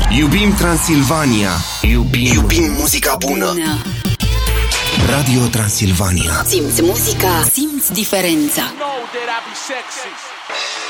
Iubim Transilvania. Iubim muzica bună. Radio Transilvania. Simți muzica, simți diferența. Know that I be sexy.